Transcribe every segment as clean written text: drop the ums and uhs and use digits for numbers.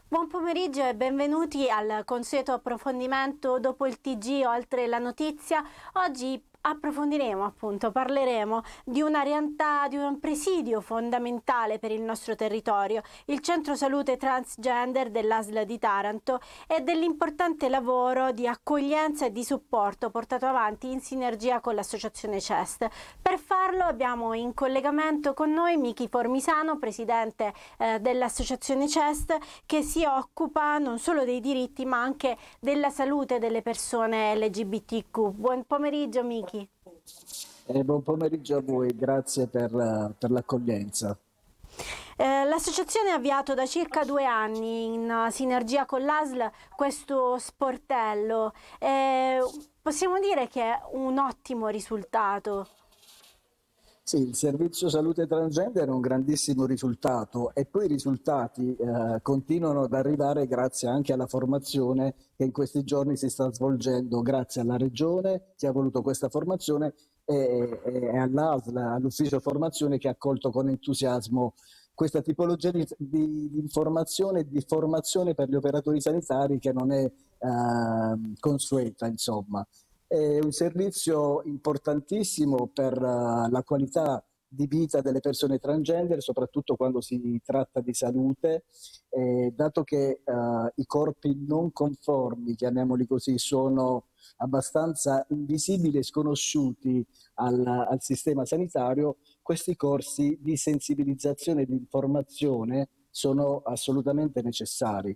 Buon pomeriggio e benvenuti al consueto approfondimento dopo il TG oltre la notizia. Oggi parleremo di una realtà, di un presidio fondamentale per il nostro territorio, il Centro Salute Transgender dell'ASL di Taranto, e dell'importante lavoro di accoglienza e di supporto portato avanti in sinergia con l'associazione CEST. Per farlo abbiamo in collegamento con noi Miki Formisano, presidente dell'associazione CEST, che si occupa non solo dei diritti ma anche della salute delle persone LGBTQ. Buon pomeriggio Miki. Buon pomeriggio a voi, grazie per l'accoglienza. L'associazione ha avviato da circa 2 anni, in sinergia con l'ASL, questo sportello. Possiamo dire che è un ottimo risultato. Sì, il servizio salute transgender è un grandissimo risultato e poi i risultati continuano ad arrivare grazie anche alla formazione che in questi giorni si sta svolgendo, grazie alla Regione che ha voluto questa formazione e all'ASL, all'ufficio formazione, che ha accolto con entusiasmo questa tipologia di informazione e di formazione per gli operatori sanitari, che non è consueta, insomma. È un servizio importantissimo per la qualità di vita delle persone transgender, soprattutto quando si tratta di salute, dato che i corpi non conformi, chiamiamoli così, sono abbastanza invisibili e sconosciuti al sistema sanitario. Questi corsi di sensibilizzazione e di informazione sono assolutamente necessari.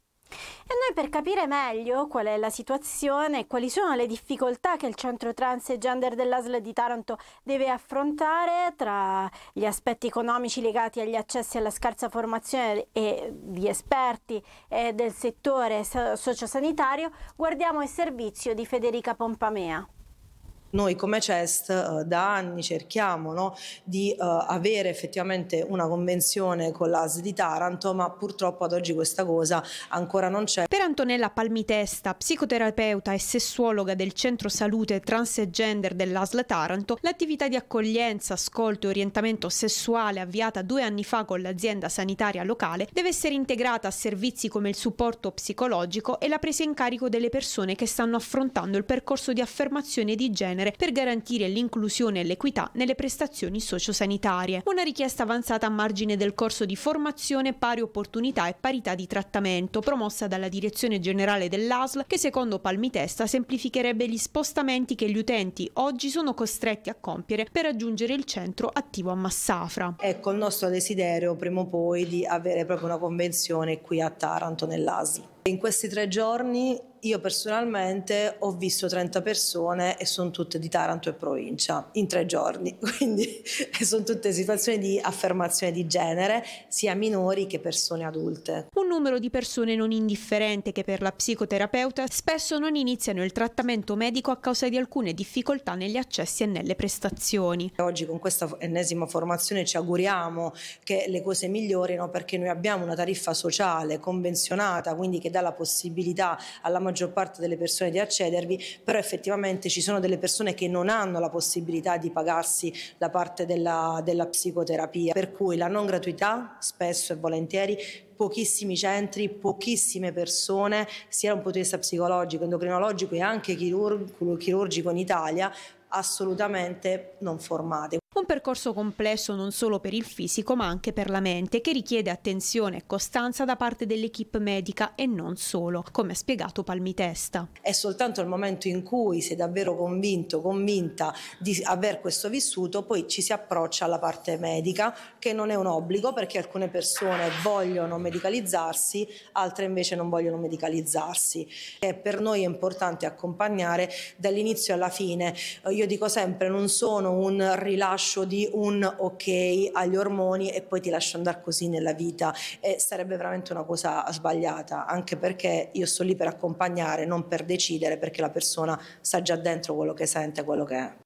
E noi, per capire meglio qual è la situazione e quali sono le difficoltà che il Centro Transgender dell'ASL di Taranto deve affrontare, tra gli aspetti economici legati agli accessi alla scarsa formazione e di esperti e del settore sociosanitario, guardiamo il servizio di Federica Pompamea. Noi come CEST da anni cerchiamo, no, di avere effettivamente una convenzione con l'ASL di Taranto, ma purtroppo ad oggi questa cosa ancora non c'è. Per Antonella Palmitesta, psicoterapeuta e sessuologa del Centro Salute Transgender dell'ASL Taranto, l'attività di accoglienza, ascolto e orientamento sessuale avviata 2 anni fa con l'azienda sanitaria locale deve essere integrata a servizi come il supporto psicologico e la presa in carico delle persone che stanno affrontando il percorso di affermazione di genere per garantire l'inclusione e l'equità nelle prestazioni sociosanitarie. Una richiesta avanzata a margine del corso di formazione Pari Opportunità e Parità di Trattamento, promossa dalla Direzione Generale dell'ASL, che secondo Palmitesta semplificherebbe gli spostamenti che gli utenti oggi sono costretti a compiere per raggiungere il centro attivo a Massafra. Ecco il nostro desiderio prima o poi di avere proprio una convenzione qui a Taranto nell'ASL. In questi 3 giorni io personalmente ho visto 30 persone e sono tutte di Taranto e provincia, in 3 giorni, quindi sono tutte situazioni di affermazione di genere, sia minori che persone adulte. Un numero di persone non indifferente che per la psicoterapeuta spesso non iniziano il trattamento medico a causa di alcune difficoltà negli accessi e nelle prestazioni. Oggi con questa ennesima formazione ci auguriamo che le cose migliorino, perché noi abbiamo una tariffa sociale convenzionata, quindi che dà la possibilità alla maggior parte delle persone di accedervi, però effettivamente ci sono delle persone che non hanno la possibilità di pagarsi la parte della psicoterapia, per cui la non gratuità spesso e volentieri, pochissimi centri, pochissime persone, sia da un punto di vista psicologico, endocrinologico e anche chirurgico in Italia, assolutamente non formate. Un percorso complesso non solo per il fisico ma anche per la mente, che richiede attenzione e costanza da parte dell'equipe medica e non solo, come ha spiegato Palmitesta. È soltanto il momento in cui si è davvero convinta di aver questo vissuto, poi ci si approccia alla parte medica, che non è un obbligo, perché alcune persone vogliono medicalizzarsi, altre invece non vogliono medicalizzarsi. E per noi è importante accompagnare dall'inizio alla fine. Io dico sempre, non sono un rilascio di un ok agli ormoni e poi ti lascio andare così nella vita, e sarebbe veramente una cosa sbagliata, anche perché io sto lì per accompagnare, non per decidere, perché la persona sa già dentro quello che sente, quello che è.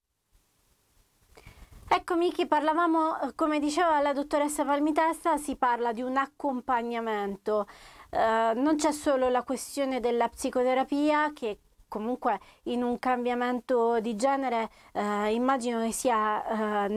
Ecco Miki, parlavamo, come diceva la dottoressa Palmitesta, si parla di un accompagnamento. Non c'è solo la questione della psicoterapia, che comunque in un cambiamento di genere immagino che sia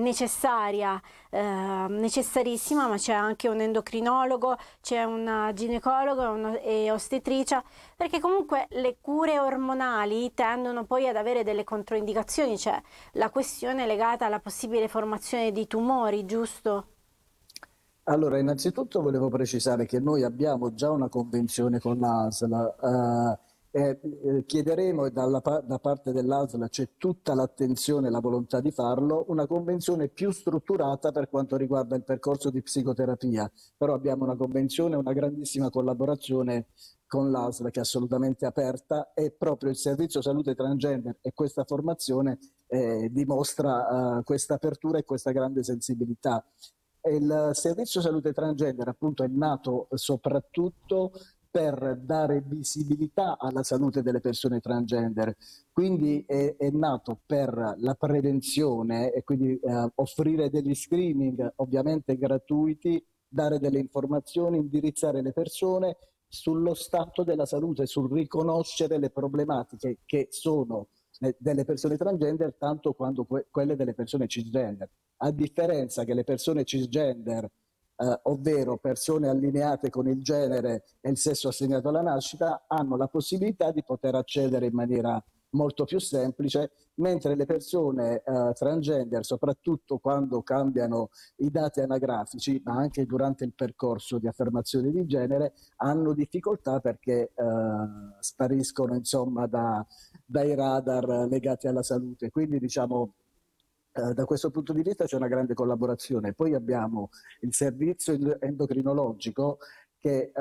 necessarissima, ma c'è anche un endocrinologo, c'è una ginecologa e ostetricia, perché comunque le cure ormonali tendono poi ad avere delle controindicazioni, c'è la questione legata alla possibile formazione di tumori, giusto? Allora, innanzitutto volevo precisare che noi abbiamo già una convenzione con l'ASL, chiederemo, e da parte dell'ASL c'è tutta l'attenzione e la volontà di farlo, una convenzione più strutturata per quanto riguarda il percorso di psicoterapia, però abbiamo una convenzione, una grandissima collaborazione con l'ASL che è assolutamente aperta, e proprio il servizio salute transgender e questa formazione dimostra questa apertura e questa grande sensibilità. Il servizio salute transgender appunto è nato soprattutto per dare visibilità alla salute delle persone transgender, quindi è nato per la prevenzione e quindi offrire degli screening ovviamente gratuiti, dare delle informazioni, indirizzare le persone sullo stato della salute, sul riconoscere le problematiche che sono delle persone transgender tanto quanto quelle delle persone cisgender. A differenza che le persone cisgender, ovvero persone allineate con il genere e il sesso assegnato alla nascita, hanno la possibilità di poter accedere in maniera molto più semplice, mentre le persone transgender, soprattutto quando cambiano i dati anagrafici, ma anche durante il percorso di affermazione di genere, hanno difficoltà perché spariscono insomma dai radar legati alla salute. Quindi diciamo da questo punto di vista c'è una grande collaborazione. Poi abbiamo il servizio endocrinologico che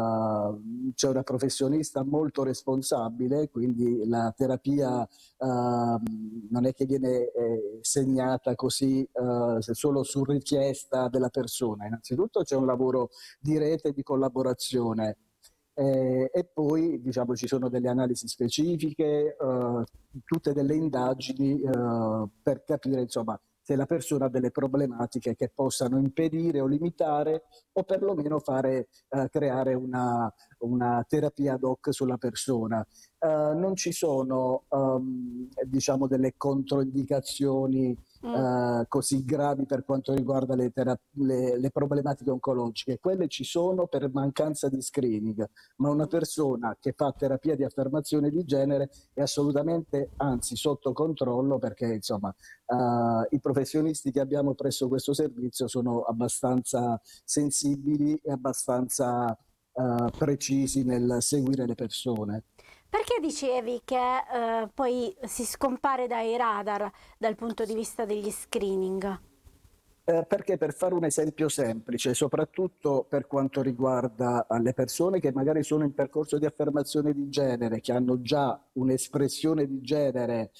c'è una professionista molto responsabile, quindi la terapia non è che viene segnata così solo su richiesta della persona. Innanzitutto c'è un lavoro di rete, di collaborazione. E poi diciamo ci sono delle analisi specifiche, tutte delle indagini per capire insomma se la persona ha delle problematiche che possano impedire o limitare o perlomeno creare una terapia ad hoc sulla persona. Non ci sono diciamo delle controindicazioni così gravi per quanto riguarda le problematiche oncologiche. Quelle ci sono per mancanza di screening, ma una persona che fa terapia di affermazione di genere è assolutamente, anzi, sotto controllo, perché insomma i professionisti che abbiamo presso questo servizio sono abbastanza sensibili e abbastanza precisi nel seguire le persone. Perché dicevi che poi si scompare dai radar dal punto di vista degli screening? Perché per fare un esempio semplice, soprattutto per quanto riguarda le persone che magari sono in percorso di affermazione di genere, che hanno già un'espressione di genere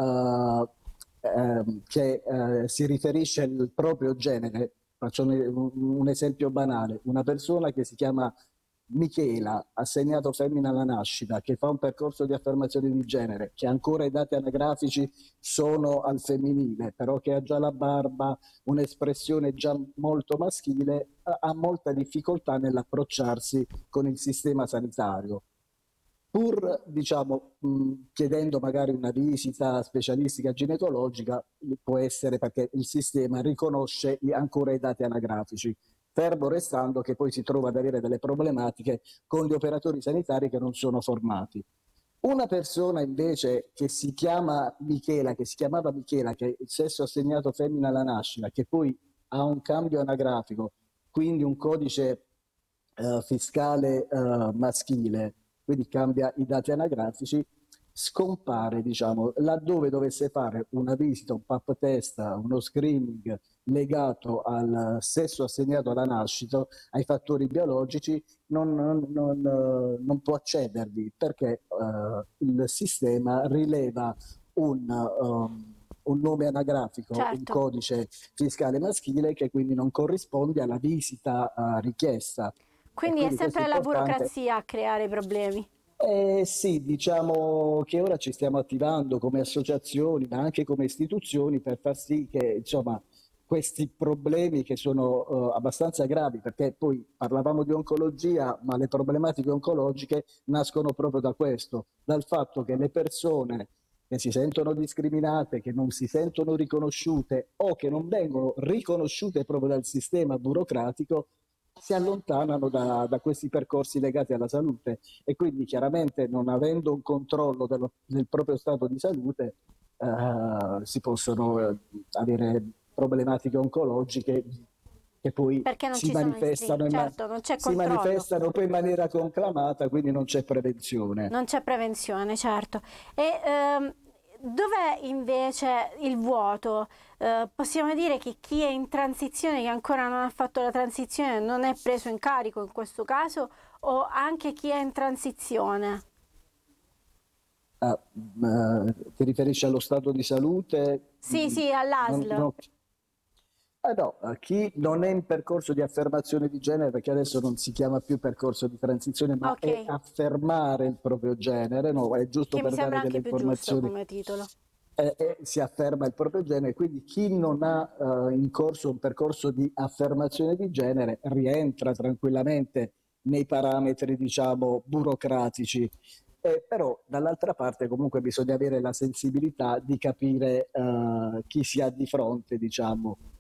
che si riferisce al proprio genere, faccio un esempio banale, una persona che si chiama Michela, assegnato femmina alla nascita, che fa un percorso di affermazione di genere, che ancora i dati anagrafici sono al femminile, però che ha già la barba, un'espressione già molto maschile, ha molta difficoltà nell'approcciarsi con il sistema sanitario. Pur, diciamo, chiedendo magari una visita specialistica ginecologica, può essere perché il sistema riconosce ancora i dati anagrafici, fermo restando che poi si trova ad avere delle problematiche con gli operatori sanitari che non sono formati. Una persona invece che si chiamava Michela, che è il sesso assegnato femmina alla nascita, che poi ha un cambio anagrafico, quindi un codice fiscale maschile, quindi cambia i dati anagrafici, scompare, diciamo, laddove dovesse fare una visita, un pap test, uno screening legato al sesso assegnato alla nascita, ai fattori biologici, non può accedervi perché il sistema rileva un nome anagrafico, Certo. un codice fiscale maschile che quindi non corrisponde alla visita richiesta. Quindi è sempre la burocrazia a creare problemi. Sì, diciamo che ora ci stiamo attivando come associazioni, ma anche come istituzioni per far sì che insomma questi problemi che sono abbastanza gravi, perché poi parlavamo di oncologia, ma le problematiche oncologiche nascono proprio da questo, dal fatto che le persone che si sentono discriminate, che non si sentono riconosciute o che non vengono riconosciute proprio dal sistema burocratico, si allontanano da questi percorsi legati alla salute e quindi chiaramente non avendo un controllo del proprio stato di salute si possono avere problematiche oncologiche che poi Perché non si ci sono manifestano, certo, non c'è si controllo. manifestano poi in maniera conclamata, quindi non c'è prevenzione. Non c'è prevenzione, certo. E dov'è invece il vuoto? Possiamo dire che chi è in transizione, che ancora non ha fatto la transizione, non è preso in carico in questo caso, o anche chi è in transizione? Ti riferisci allo stato di salute? Sì, sì, all'ASL. No, a chi non è in percorso di affermazione di genere, perché adesso non si chiama più percorso di transizione, ma è Ok, affermare il proprio genere, no? È giusto che mi per sembra dare delle anche più giusto informazioni, come titolo. si afferma il proprio genere, quindi chi non ha in corso un percorso di affermazione di genere rientra tranquillamente nei parametri, diciamo, burocratici. Però dall'altra parte comunque bisogna avere la sensibilità di capire chi si ha di fronte, diciamo.